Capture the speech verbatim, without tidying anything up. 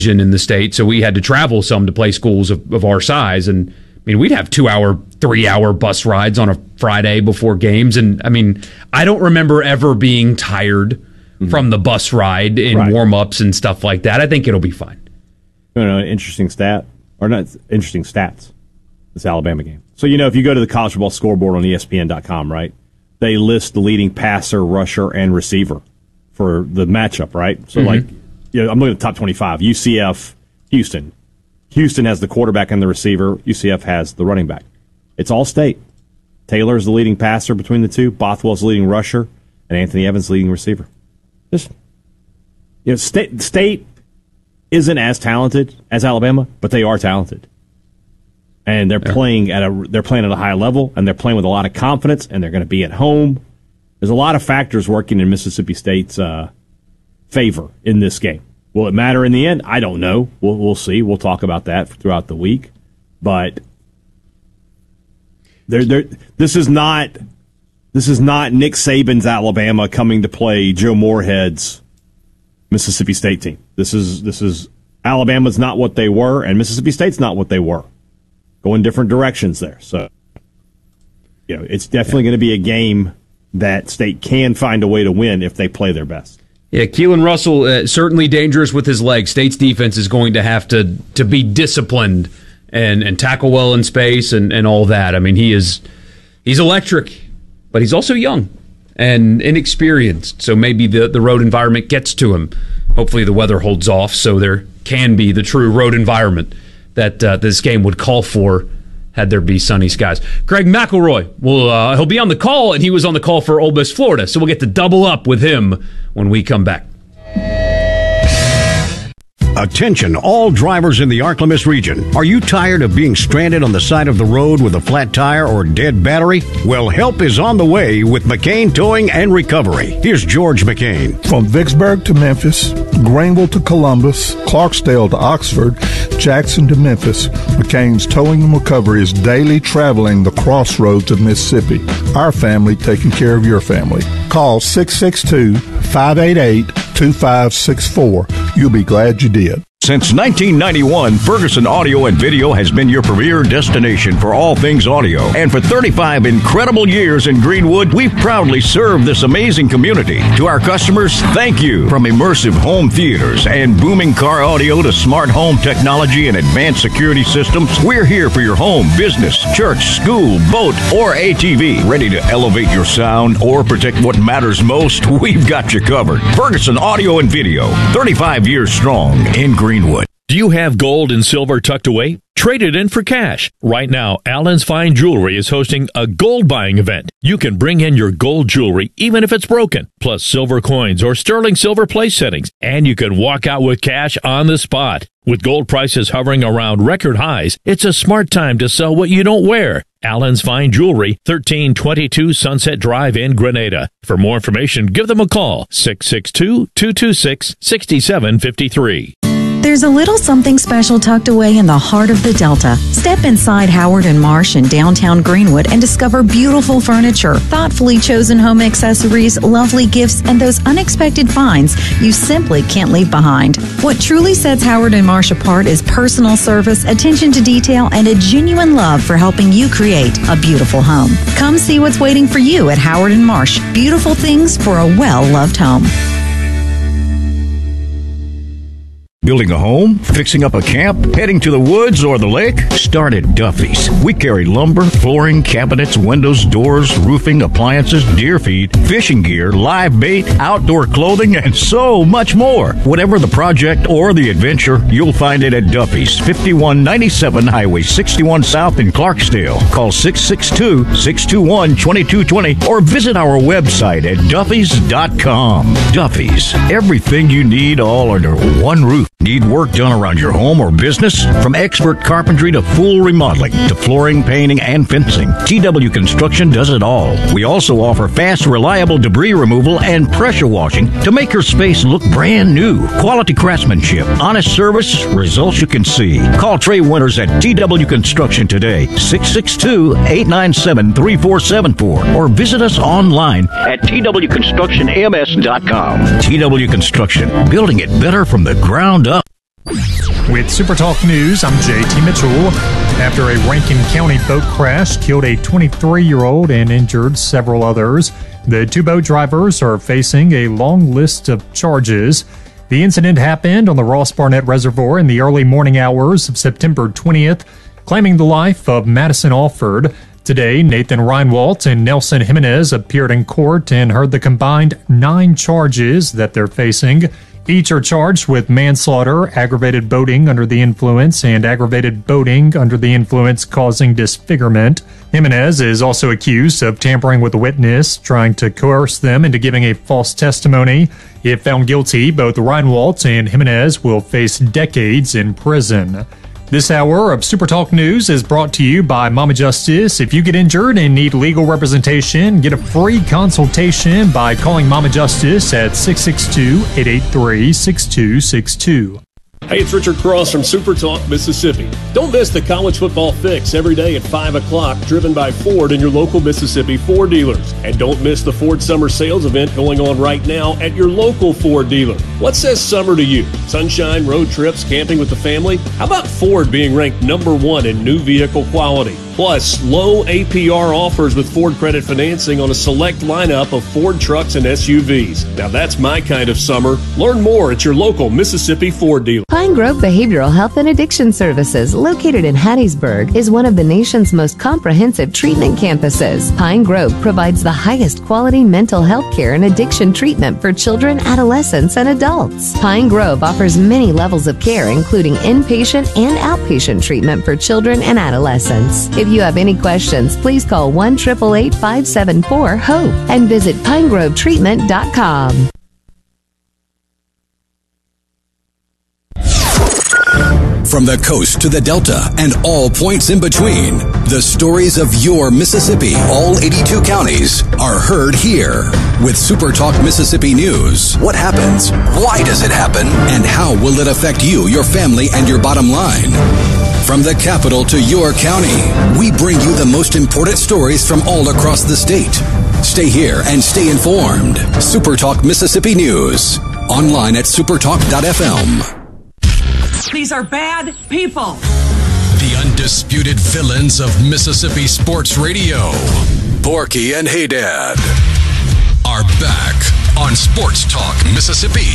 in the state, so we had to travel some to play schools of, of our size. And I mean, we'd have two hour, three hour bus rides on a Friday before games. And I mean, I don't remember ever being tired mm-hmm. from the bus ride in right. warm ups and stuff like that. I think it'll be fine. You know, an interesting stat, or not interesting stats, this Alabama game. So, you know, if you go to the college football scoreboard on E S P N dot com, right, they list the leading passer, rusher, and receiver for the matchup, right? So, mm-hmm. like, you know, I'm looking at the top twenty-five. U C F, Houston. Houston has the quarterback and the receiver. U C F has the running back. It's all state. Taylor is the leading passer between the two. Bothwell's the leading rusher. And Anthony Evans leading receiver. Just, you know, state, state isn't as talented as Alabama, but they are talented. And they're yeah. playing at a they're playing at a high level, and they're playing with a lot of confidence, and they're going to be at home. There's a lot of factors working in Mississippi State's uh, favor in this game. Will it matter in the end? I don't know. We'll, we'll see. We'll talk about that throughout the week. But there, there, this is not this is not Nick Saban's Alabama coming to play Joe Moorhead's Mississippi State team. This is this is Alabama's not what they were, and Mississippi State's not what they were. Going different directions there. So, you know, it's definitely going to be a game that State can find a way to win if they play their best. Yeah, Keelan Russell, uh, certainly dangerous with his legs. State's defense is going to have to to be disciplined and, and tackle well in space and, and all that. I mean, he is he's electric, but he's also young and inexperienced. So maybe the, the road environment gets to him. Hopefully the weather holds off so there can be the true road environment that uh, this game would call for had there be sunny skies. Greg McElroy, will uh, he'll be on the call, and he was on the call for Ole Miss, Florida, so we'll get to double up with him when we come back. Attention, all drivers in the Arklamis region. Are you tired of being stranded on the side of the road with a flat tire or dead battery? Well, help is on the way with McCain Towing and Recovery. Here's George McCain. From Vicksburg to Memphis, Greenville to Columbus, Clarksdale to Oxford, Jackson to Memphis, McCain's Towing and Recovery is daily traveling the crossroads of Mississippi. Our family taking care of your family. Call six six two, five eight eight, two five six four. You'll be glad you did. Since nineteen ninety-one, Ferguson Audio and Video has been your premier destination for all things audio. And for thirty-five incredible years in Greenwood, we've proudly served this amazing community. To our customers, thank you. From immersive home theaters and booming car audio to smart home technology and advanced security systems, we're here for your home, business, church, school, boat, or A T V. Ready to elevate your sound or protect what matters most? We've got you covered. Ferguson Audio and Video, thirty-five years strong in Greenwood. Greenwood. Do you have gold and silver tucked away? Trade it in for cash. Right now, Allen's Fine Jewelry is hosting a gold buying event. You can bring in your gold jewelry even if it's broken, plus silver coins or sterling silver place settings, and you can walk out with cash on the spot. With gold prices hovering around record highs, it's a smart time to sell what you don't wear. Allen's Fine Jewelry, thirteen twenty-two Sunset Drive in Grenada. For more information, give them a call, six six two, two two six, six seven five three. There's a little something special tucked away in the heart of the Delta. Step inside Howard and Marsh in downtown Greenwood and discover beautiful furniture, thoughtfully chosen home accessories, lovely gifts, and those unexpected finds you simply can't leave behind. What truly sets Howard and Marsh apart is personal service, attention to detail, and a genuine love for helping you create a beautiful home. Come see what's waiting for you at Howard and Marsh. Beautiful things for a well-loved home. Building a home? Fixing up a camp? Heading to the woods or the lake? Start at Duffy's. We carry lumber, flooring, cabinets, windows, doors, roofing, appliances, deer feed, fishing gear, live bait, outdoor clothing, and so much more. Whatever the project or the adventure, you'll find it at Duffy's, fifty-one ninety-seven Highway sixty-one South in Clarksdale. Call six six two, six two one, two two two zero or visit our website at duffys dot com. Duffy's, everything you need all under one roof. Need work done around your home or business? From expert carpentry to full remodeling to flooring, painting, and fencing, T W Construction does it all. We also offer fast, reliable debris removal and pressure washing to make your space look brand new. Quality craftsmanship, honest service, results you can see. Call Trey Winters at T W Construction today, six six two, eight nine seven, three four seven four, or visit us online at T W construction M S dot com. T W Construction, building it better from the ground up. With SuperTalk News, I'm J T Mitchell. After a Rankin County boat crash killed a twenty-three-year-old and injured several others, the two boat drivers are facing a long list of charges. The incident happened on the Ross Barnett Reservoir in the early morning hours of September twentieth, claiming the life of Madison Alford. Today, Nathan Reinwalt and Nelson Jimenez appeared in court and heard the combined nine charges that they're facing. Each are charged with manslaughter, aggravated boating under the influence, and aggravated boating under the influence causing disfigurement. Jimenez is also accused of tampering with a witness, trying to coerce them into giving a false testimony. If found guilty, both Reinwalt and Jimenez will face decades in prison. This hour of SuperTalk News is brought to you by Mama Justice. If you get injured and need legal representation, get a free consultation by calling Mama Justice at six six two, eight eight three, six two six two. Hey, it's Richard Cross from SuperTalk Mississippi. Don't miss the college football fix every day at five o'clock, driven by Ford and your local Mississippi Ford dealers. And don't miss the Ford Summer Sales event going on right now at your local Ford dealer. What says summer to you? Sunshine, road trips, camping with the family? How about Ford being ranked number one in new vehicle quality? Plus, low A P R offers with Ford Credit Financing on a select lineup of Ford trucks and S U Vs. Now that's my kind of summer. Learn more at your local Mississippi Ford dealer. Pine Grove Behavioral Health and Addiction Services, located in Hattiesburg, is one of the nation's most comprehensive treatment campuses. Pine Grove provides the highest quality mental health care and addiction treatment for children, adolescents, and adults. Pine Grove offers many levels of care, including inpatient and outpatient treatment for children and adolescents. If you have any questions, please call one eight eight eight, five seven four, HOPE and visit pine grove treatment dot com. From the coast to the Delta and all points in between, the stories of your Mississippi, all eighty-two counties, are heard here. With SuperTalk Mississippi News, what happens, why does it happen, and how will it affect you, your family, and your bottom line? From the capital to your county, we bring you the most important stories from all across the state. Stay here and stay informed. SuperTalk Mississippi News, online at supertalk dot f m. These are bad people. The undisputed villains of Mississippi Sports Radio, Borky and Haydad, are back on Sports Talk Mississippi.